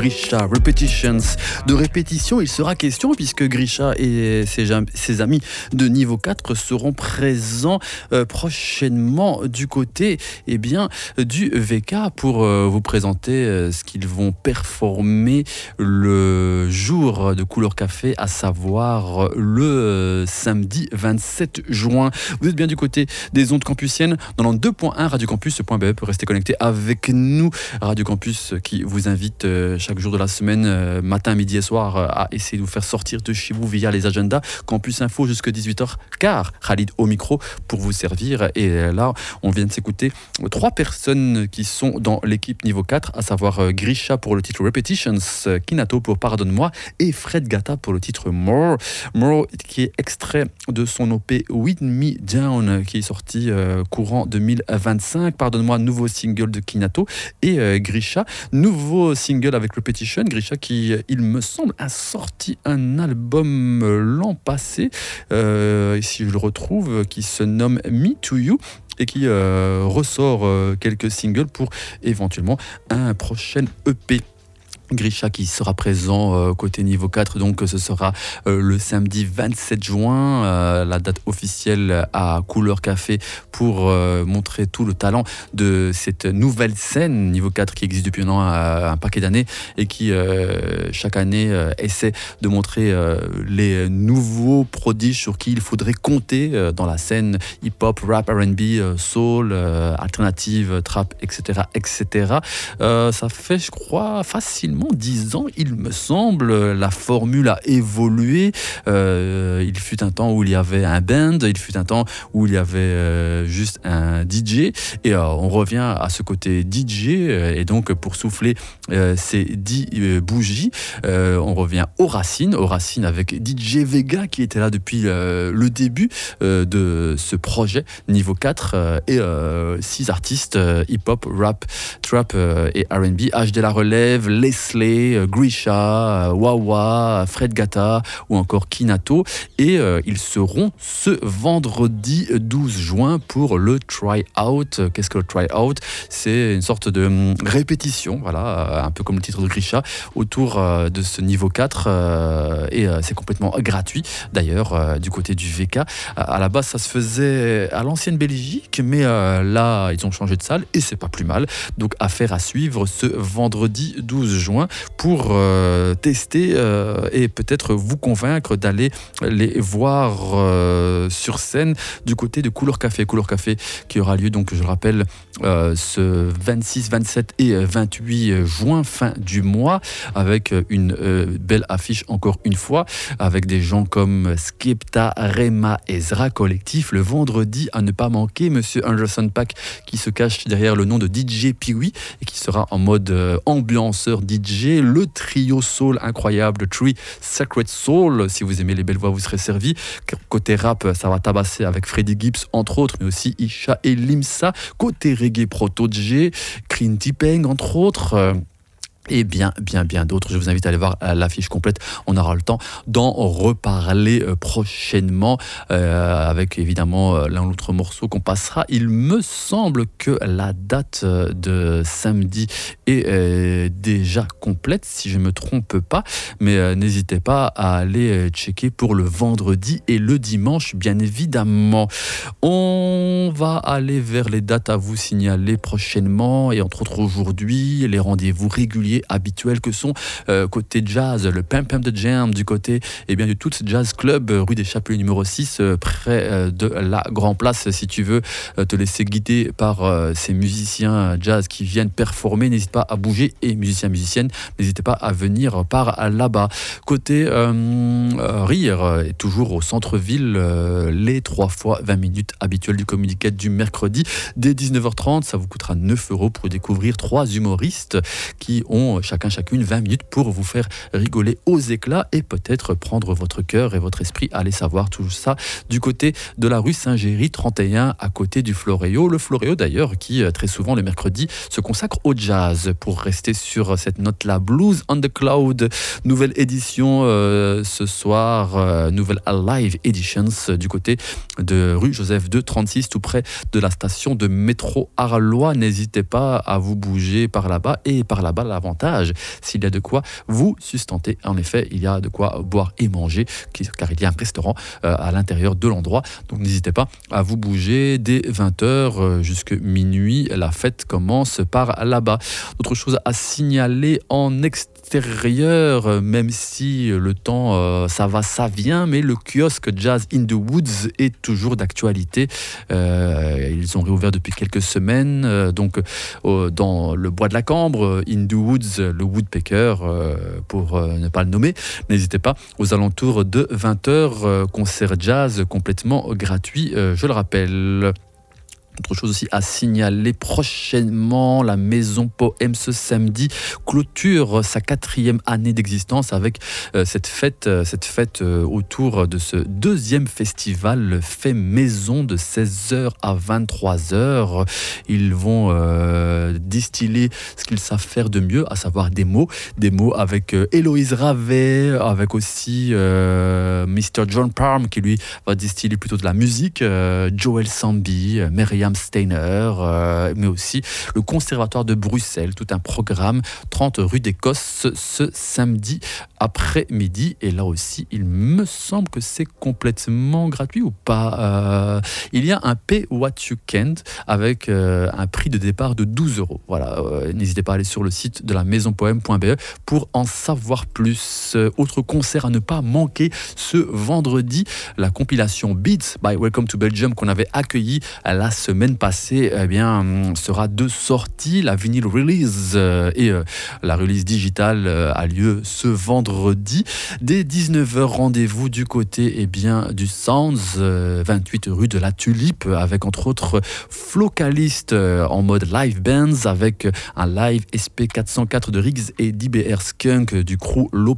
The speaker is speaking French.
Grisha, Repetitions. De répétition, il sera question puisque Grisha et ses amis de niveau 4 seront présents prochainement du côté du VK pour vous présenter ce qu'ils vont performer le jour de Couleur Café, à savoir le samedi 27 juin. Vous êtes bien du côté des ondes campusiennes, dans le 2.1 radiocampus.be pour rester connecté avec nous. Radio Campus qui vous invite chaque jour de la semaine, matin, midi et soir, à essayer de vous faire sortir de chez vous via les agendas. Campus Info jusqu'à 18h, car Khalid au micro pour vous servir. Et là, on vient de s'écouter 3 personnes qui sont dans l'équipe niveau 4, à savoir Grisha pour le titre Repetitions, Kinato pour Pardonne-moi et Fred Gata pour le titre More. More qui est extrait de son OP With Me Down qui est sorti courant 2025. Pardonne-moi, nouveau single de Kinato, et Grisha, nouveau single avec Repetition. Grisha qui, il me semble, a sorti un album l'an passé, ici je le retrouve, qui se nomme Me To You, et qui ressort quelques singles pour éventuellement un prochain EP. Grisha qui sera présent côté niveau 4, donc ce sera le samedi 27 juin, la date officielle à Couleur Café, pour montrer tout le talent de cette nouvelle scène niveau 4 qui existe depuis un paquet d'années et qui chaque année essaie de montrer les nouveaux prodiges sur qui il faudrait compter dans la scène hip-hop, rap, R&B, soul, alternative, trap, etc. etc. Ça fait, je crois, facilement 10 ans, il me semble. La formule a évolué. Il fut un temps où il y avait un band, il fut un temps où il y avait juste un DJ, et on revient à ce côté DJ, et donc pour souffler ces 10 bougies, on revient aux racines avec DJ Vega qui était là depuis le début de ce projet niveau 4, et 6 artistes hip-hop, rap, trap et R&B, HD La Relève, Leslie, Grisha, Wawa, Fred Gata ou encore Kinato, et ils seront ce vendredi 12 juin pour le try-out. Qu'est-ce que le try-out ? C'est une sorte de répétition, voilà, un peu comme le titre de Grisha, autour de ce niveau 4, et c'est complètement gratuit d'ailleurs du côté du VK. À la base ça se faisait à l'ancienne Belgique, mais là ils ont changé de salle et c'est pas plus mal, donc affaire à suivre ce vendredi 12 juin pour tester et peut-être vous convaincre d'aller les voir sur scène du côté de Couleur Café. Couleur Café qui aura lieu, donc je le rappelle, ce 26, 27 et 28 juin, fin du mois, avec une belle affiche encore une fois, avec des gens comme Skepta, Rema, Ezra Collectif. Le vendredi à ne pas manquer, Monsieur Anderson Paak qui se cache derrière le nom de DJ Pee-wee et qui sera en mode ambianceur DJ. Le trio soul incroyable, Tree Sacred Soul. Si vous aimez les belles voix, vous serez servi. Côté rap, ça va tabasser avec Freddie Gibbs entre autres, mais aussi Isha et Limsa. Côté reggae, Proto J, Clean T-Peng entre autres. Et bien d'autres. Je vous invite à aller voir l'affiche complète. On aura le temps d'en reparler prochainement, avec évidemment l'un ou l'autre morceau qu'on passera. Il me semble que la date de samedi est déjà complète, si je ne me trompe pas, mais n'hésitez pas à aller checker pour le vendredi et le dimanche, bien évidemment. On va aller vers les dates à vous signaler prochainement, et entre autres aujourd'hui, les rendez-vous réguliers habituels que sont côté jazz, le Pam Pam de Jam, du côté du Tout Jazz Club, rue des Chapeliers numéro 6, près de la Grand Place. Si tu veux te laisser guider par ces musiciens jazz qui viennent performer, n'hésite pas à bouger, et musiciennes, n'hésitez pas à venir par là-bas. Côté rire, toujours au centre-ville, les 3 fois 20 minutes habituelles du communiqué du mercredi dès 19h30. Ça vous coûtera 9 € pour découvrir 3 humoristes qui ont chacune 20 minutes pour vous faire rigoler aux éclats et peut-être prendre votre cœur et votre esprit. Allez savoir tout ça du côté de la rue Saint-Géry 31, à côté du Floréo. Le Floréo d'ailleurs qui très souvent le mercredi se consacre au jazz. Pour rester sur cette note-là, Blues on the Cloud, nouvelle édition ce soir, nouvelle Live Editions du côté de rue Joseph II 36, tout près de la station de métro Arlois. N'hésitez pas à vous bouger par là-bas, et par là-bas l'avantage davantage s'il y a de quoi vous sustenter. En effet, il y a de quoi boire et manger, car il y a un restaurant à l'intérieur de l'endroit. Donc n'hésitez pas à vous bouger dès 20h jusqu'à minuit. La fête commence par là-bas. Autre chose à signaler en extérieur, même si le temps ça va, ça vient, mais le kiosque Jazz in the Woods est toujours d'actualité. Ils ont réouvert depuis quelques semaines, donc dans le bois de la Cambre, in the Woods, le Woodpecker, pour ne pas le nommer. N'hésitez pas, aux alentours de 20h, concert jazz complètement gratuit, je le rappelle. Autre chose aussi à signaler prochainement, la Maison Poème ce samedi clôture sa 4e année d'existence avec cette fête autour de ce 2e festival, le Fait Maison, de 16h à 23h. Ils vont distiller ce qu'ils savent faire de mieux, à savoir des mots avec Héloïse Ravet, avec aussi Mr. John Parham qui lui va distiller plutôt de la musique, Joel Sambi, Myriam Steiner, mais aussi le Conservatoire de Bruxelles, tout un programme, 30 rue d'Écosse ce samedi après-midi. Et là aussi, il me semble que c'est complètement gratuit ou pas. Il y a un Pay What You Can avec un prix de départ de 12 €. Voilà, n'hésitez pas à aller sur le site de la maisonpoème.be pour en savoir plus. Autre concert à ne pas manquer ce vendredi, la compilation Beats by Welcome to Belgium qu'on avait accueilli la semaine passée, sera de sortie. La vinyl release et la release digitale a lieu ce vendredi. Dès 19h, rendez-vous du côté du Sounds, 28 rue de la Tulipe, avec entre autres Flocalist en mode live bands, avec un live SP404 de Riggs et d'IBR Skunk du crew Low